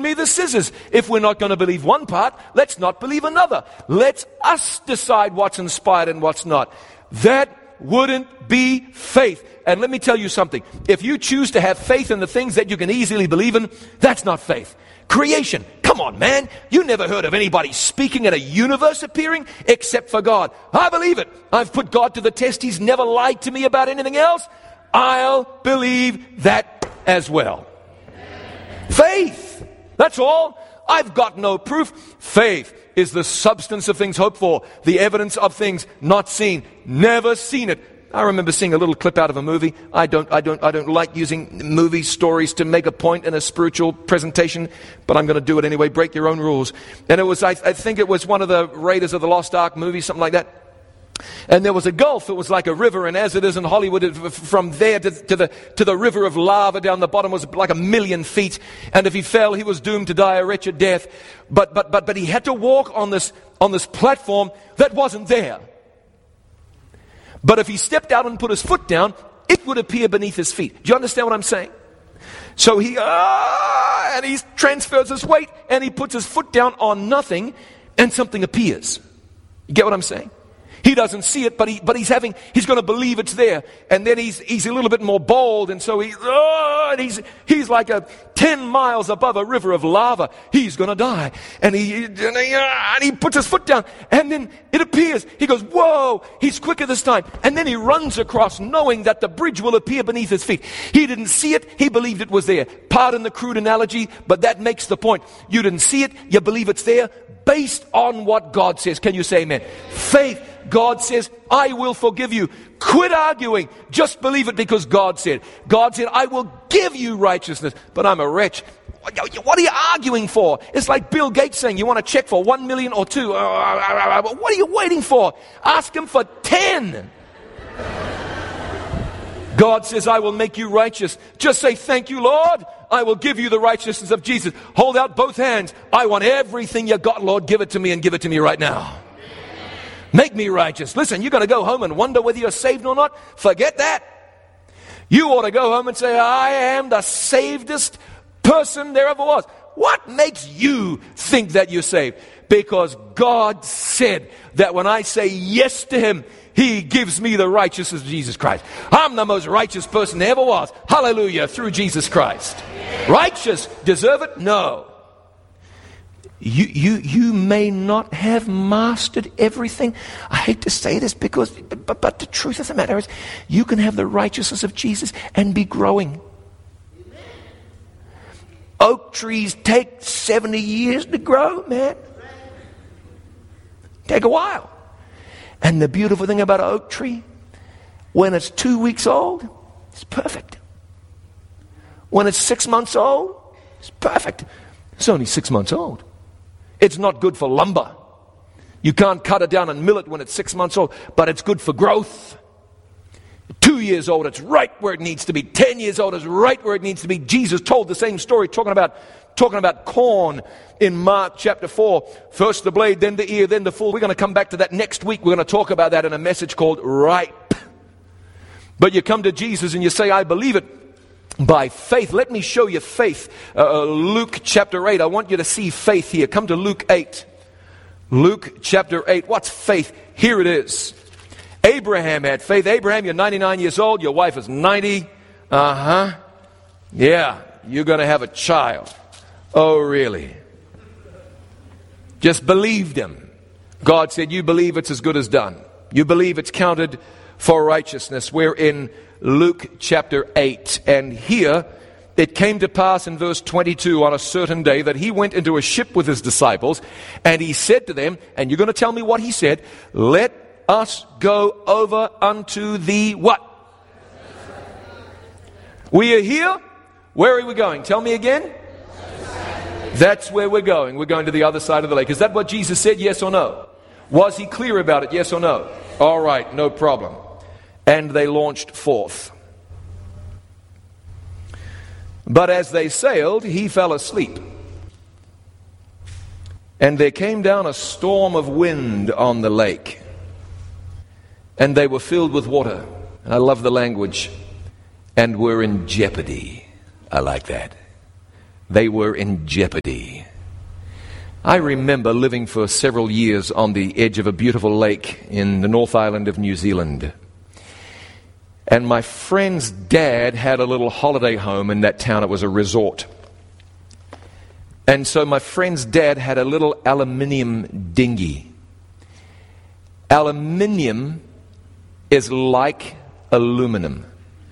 me the scissors. If we're not going to believe one part, let's not believe another. Let us decide what's inspired and what's not. That wouldn't be faith. And let me tell you something. If you choose to have faith in the things that you can easily believe in, that's not faith. Creation. Come on, man. You never heard of anybody speaking and a universe appearing except for God. I believe it. I've put God to the test. He's never lied to me about anything else. I'll believe that as well. Faith. That's all. I've got no proof. Faith is the substance of things hoped for, the evidence of things not seen. Never seen it. I remember seeing a little clip out of a movie. I don't like using movie stories to make a point in a spiritual presentation, but I'm going to do it anyway. Break your own rules. And it was, I think it was one of the Raiders of the Lost Ark movies, something like that. And there was a gulf. It was like a river, and as it is in Hollywood, from there to the river of lava down the bottom was like 1,000,000 feet. And if he fell, he was doomed to die a wretched death. But he had to walk on this platform that wasn't there. But if he stepped out and put his foot down, it would appear beneath his feet. Do you understand what I'm saying? So he transfers his weight, and he puts his foot down on nothing, and something appears. You get what I'm saying? He doesn't see it, but he's going to believe it's there. And then he's a little bit more bold, and so he's like 10 miles above a river of lava. He's going to die. And he puts his foot down, and then it appears. He goes, whoa, he's quicker this time. And then he runs across, knowing that the bridge will appear beneath his feet. He didn't see it, he believed it was there. Pardon the crude analogy, but that makes the point. You didn't see it, you believe it's there, based on what God says. Can you say amen? Faith. God says, I will forgive you. Quit arguing. Just believe it because God said. God said, I will give you righteousness, but I'm a wretch. What are you arguing for? It's like Bill Gates saying, you want a check for 1 million or 2? What are you waiting for? Ask him for 10. God says, I will make you righteous. Just say, thank you, Lord. I will give you the righteousness of Jesus. Hold out both hands. I want everything you got, Lord. Give it to me, and give it to me right now. Make me righteous. Listen, you're going to go home and wonder whether you're saved or not? Forget that. You ought to go home and say, I am the savedest person there ever was. What makes you think that you're saved? Because God said that when I say yes to Him, He gives me the righteousness of Jesus Christ. I'm the most righteous person there ever was. Hallelujah, through Jesus Christ. Righteous, deserve it? No. You may not have mastered everything. I hate to say this but the truth of the matter is, you can have the righteousness of Jesus and be growing. Oak trees take 70 years to grow, man. Take a while. And the beautiful thing about an oak tree, when it's 2 weeks old, it's perfect. When it's 6 months old, it's perfect. It's only 6 months old. It's not good for lumber. You can't cut it down and mill it when it's 6 months old, but it's good for growth. 2 years old, it's right where it needs to be. 10 years old, it's right where it needs to be. Jesus told the same story, talking about corn in Mark chapter 4. First the blade, then the ear, then the full. We're going to come back to that next week. We're going to talk about that in a message called Ripe. But you come to Jesus and you say, I believe it. By faith. Let me show you faith. Luke chapter 8. I want you to see faith here. Come to Luke 8. Luke chapter 8. What's faith? Here it is. Abraham had faith. Abraham, you're 99 years old. Your wife is 90. Yeah, you're going to have a child. Oh, really? Just believed him. God said, you believe, it's as good as done. You believe, it's counted for righteousness. We're in Luke chapter 8. And here it came to pass in verse 22 on a certain day that he went into a ship with his disciples, and he said to them, and you're going to tell me what he said, let us go over unto the what? We are here. Where are we going? Tell me again. That's where we're going. We're going to the other side of the lake. Is that what Jesus said? Yes or no? Was he clear about it? Yes or no? All right, no problem. And they launched forth. But as they sailed, he fell asleep. And there came down a storm of wind on the lake. And they were filled with water. And I love the language. And were in jeopardy. I like that. They were in jeopardy. I remember living for several years on the edge of a beautiful lake in the North Island of New Zealand. And my friend's dad had a little holiday home in that town. It was a resort. And so my friend's dad had a little aluminium dinghy. Aluminium is like aluminum.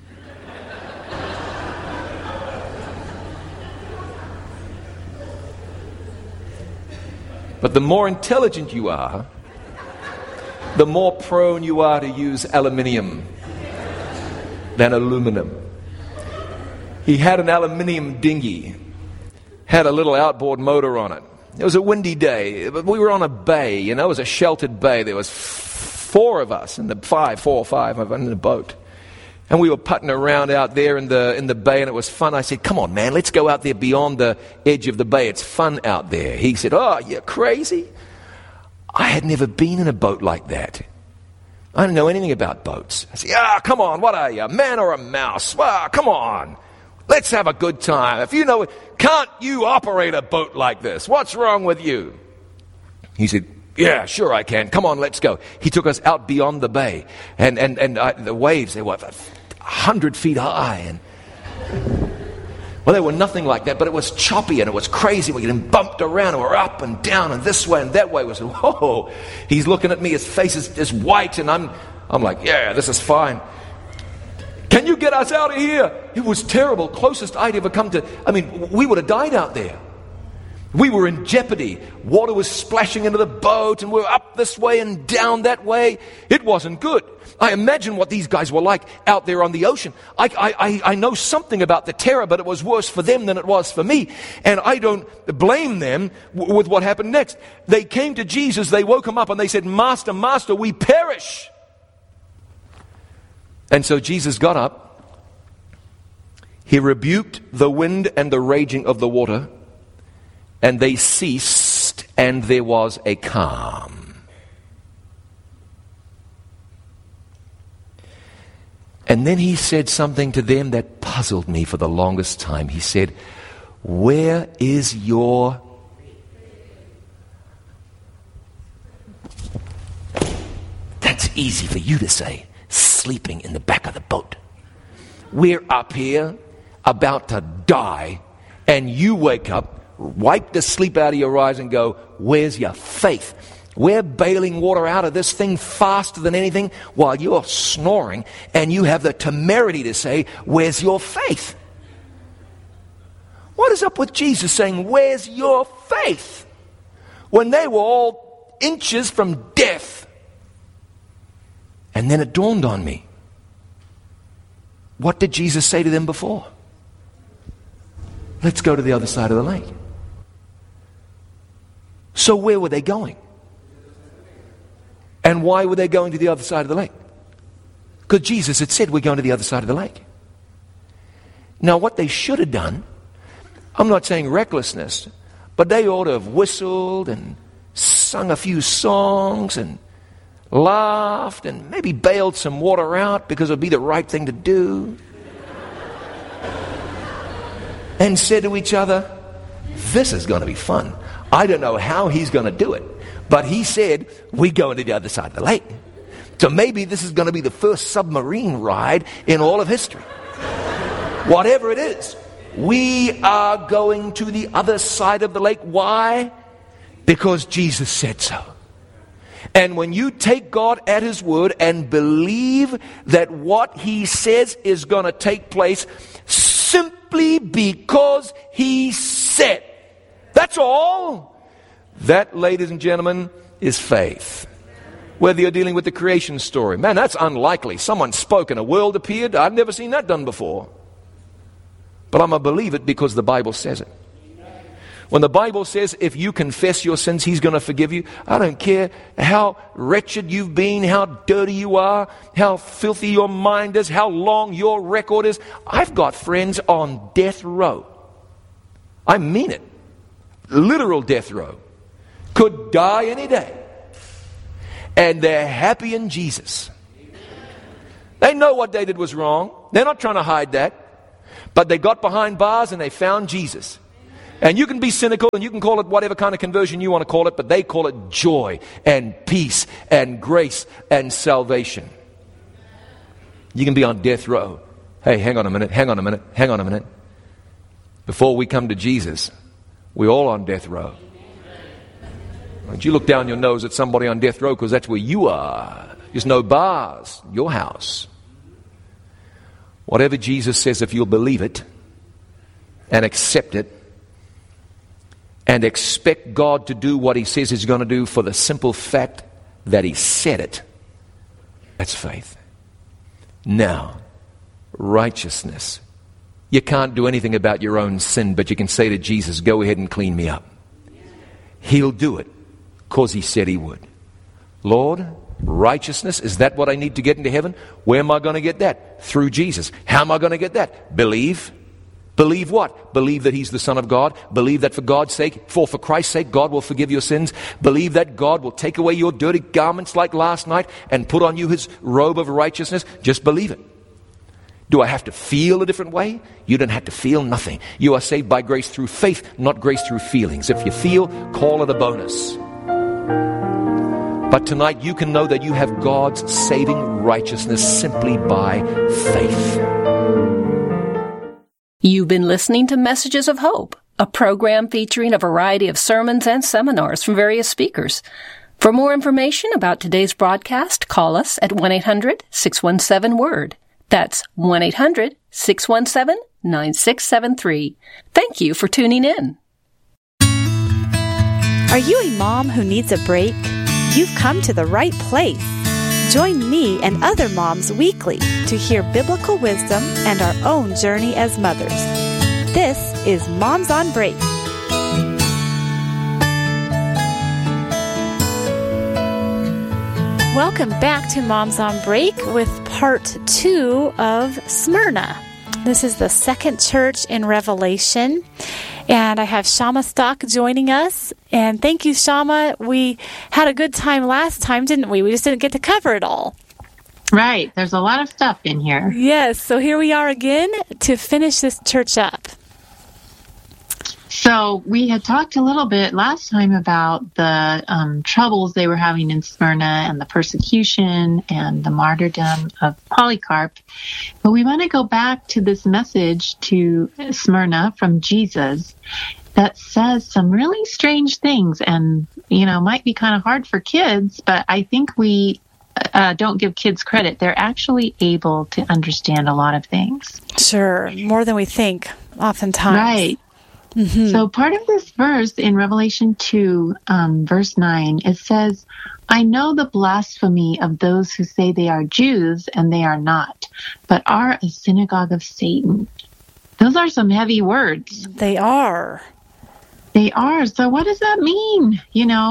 But the more intelligent you are, the more prone you are to use aluminium than aluminum. He had an aluminium dinghy, had a little outboard motor on it. It was a windy day, but we were on a bay, it was a sheltered bay. There was four of us in the four or five in the boat. And we were putting around out there in the bay, and it was fun. I said, come on, man, let's go out there beyond the edge of the bay. It's fun out there. He said, oh, you're crazy? I had never been in a boat like that. I didn't know anything about boats. I said, come on, what are you, a man or a mouse? Come on, let's have a good time. If you know it, can't you operate a boat like this? What's wrong with you? He said, yeah, sure I can. Come on, let's go. He took us out beyond the bay, and the waves, they were 100 feet high, well, they were nothing like that, but it was choppy and it was crazy. We getting bumped around, and we're up and down and this way and that way. We said, whoa. He's looking at me, his face is white, and I'm like, yeah, this is fine. Can you get us out of here? It was terrible. Closest I'd ever come to. We would have died out there. We were in jeopardy. Water was splashing into the boat, and we were up this way and down that way. It wasn't good. I imagine what these guys were like out there on the ocean. I know something about the terror, but it was worse for them than it was for me. And I don't blame them with what happened next. They came to Jesus, they woke him up, and they said, Master, Master, we perish. And so Jesus got up. He rebuked the wind and the raging of the water, and they ceased, and there was a calm. And then he said something to them that puzzled me for the longest time. He said, where is your... That's easy for you to say, sleeping in the back of the boat. We're up here about to die, and you wake up, wipe the sleep out of your eyes and go, where's your faith? We're bailing water out of this thing faster than anything while you're snoring, and you have the temerity to say, where's your faith? What is up with Jesus saying, where's your faith? When they were all inches from death. And then it dawned on me. What did Jesus say to them before? Let's go to the other side of the lake. So where were they going? And why were they going to the other side of the lake? Because Jesus had said, we're going to the other side of the lake. Now, what they should have done, I'm not saying recklessness, but they ought to have whistled and sung a few songs and laughed and maybe bailed some water out because it would be the right thing to do. And said to each other, this is going to be fun. I don't know how he's going to do it, but he said, we're going to the other side of the lake. So maybe this is going to be the first submarine ride in all of history. Whatever it is, we are going to the other side of the lake. Why? Because Jesus said so. And when you take God at his word and believe that what he says is going to take place simply because he said, that's all. That, ladies and gentlemen, is faith. Whether you're dealing with the creation story. Man, that's unlikely. Someone spoke and a world appeared. I've never seen that done before. But I'm going to believe it because the Bible says it. When the Bible says if you confess your sins, he's going to forgive you. I don't care how wretched you've been, how dirty you are, how filthy your mind is, how long your record is. I've got friends on death row. I mean it. Literal death row. Could die any day. And they're happy in Jesus. They know what they did was wrong. They're not trying to hide that. But they got behind bars and they found Jesus. And you can be cynical and you can call it whatever kind of conversion you want to call it, but they call it joy and peace and grace and salvation. You can be on death row. Hey, hang on a minute. Before we come to Jesus, we're all on death row. Don't you look down your nose at somebody on death row, because that's where you are. There's no bars, your house. Whatever Jesus says, if you'll believe it and accept it and expect God to do what he says he's going to do for the simple fact that he said it, that's faith. Now, righteousness. You can't do anything about your own sin, but you can say to Jesus, go ahead and clean me up. He'll do it because he said he would. Lord, righteousness, is that what I need to get into heaven? Where am I going to get that? Through Jesus. How am I going to get that? Believe. Believe what? Believe that he's the Son of God. Believe that for God's sake, for Christ's sake, God will forgive your sins. Believe that God will take away your dirty garments like last night and put on you his robe of righteousness. Just believe it. Do I have to feel a different way? You don't have to feel nothing. You are saved by grace through faith, not grace through feelings. If you feel, call it a bonus. But tonight you can know that you have God's saving righteousness simply by faith. You've been listening to Messages of Hope, a program featuring a variety of sermons and seminars from various speakers. For more information about today's broadcast, call us at 1-800-617-WORD. That's 1-800-617-9673. Thank you for tuning in. Are you a mom who needs a break? You've come to the right place. Join me and other moms weekly to hear biblical wisdom and our own journey as mothers. This is Moms on Break. Welcome back to Moms on Break with part 2 of Smyrna. This is the second church in Revelation. And I have Shama Stock joining us. And thank you, Shama. We had a good time last time, didn't we? We just didn't get to cover it all. Right. There's a lot of stuff in here. Yes. So here we are again to finish this church up. So we had talked a little bit last time about the troubles they were having in Smyrna and the persecution and the martyrdom of Polycarp. But we want to go back to this message to Smyrna from Jesus that says some really strange things and, might be kind of hard for kids, but I think we don't give kids credit. They're actually able to understand a lot of things. Sure. More than we think, oftentimes. Right. Mm-hmm. So part of this verse in Revelation 2, verse 9, it says, I know the blasphemy of those who say they are Jews and they are not, but are a synagogue of Satan. Those are some heavy words. They are. They are. So what does that mean?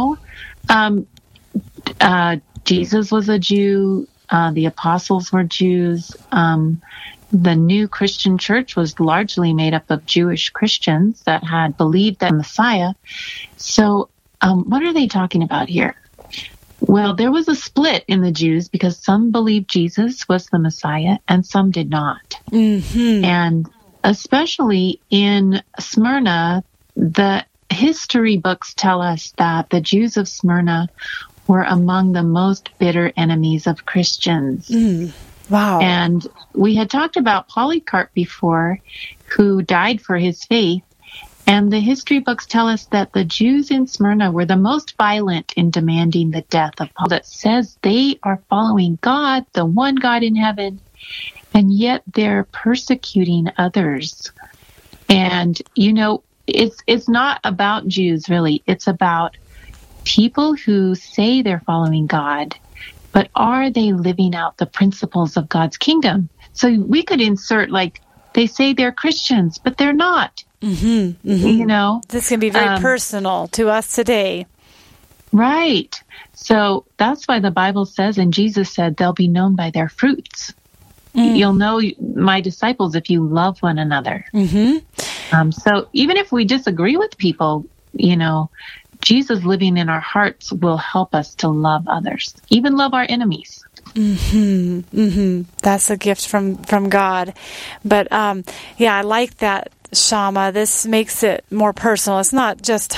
Jesus was a Jew. The apostles were Jews. The new Christian church was largely made up of Jewish Christians that had believed that Messiah. So what are they talking about here? Well, there was a split in the Jews because some believed Jesus was the Messiah and some did not. Mm-hmm. And especially in Smyrna, the history books tell us that the Jews of Smyrna were among the most bitter enemies of Christians. Mm. Wow. And we had talked about Polycarp before, who died for his faith. And the history books tell us that the Jews in Smyrna were the most violent in demanding the death of Paul. That says they are following God, the one God in heaven, and yet they're persecuting others. And, it's not about Jews, really. It's about people who say they're following God, but are they living out the principles of God's kingdom? So we could insert, they say they're Christians, but they're not. Mm-hmm, mm-hmm. This can be very personal to us today. Right. So that's why the Bible says, and Jesus said, they'll be known by their fruits. Mm. You'll know my disciples if you love one another. Mm-hmm. So even if we disagree with people, Jesus living in our hearts will help us to love others, even love our enemies. That's a gift from God. But I like that, Shama. This makes it more personal. It's not just